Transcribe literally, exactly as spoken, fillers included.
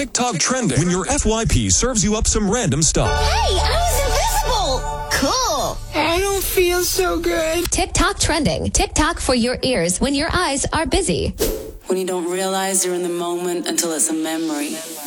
TikTok trending when your F Y P serves you up some random stuff. Hey, I was invisible! Cool! I don't feel so good. TikTok trending. TikTok for your ears when your eyes are busy. When you don't realize you're in the moment until it's a memory.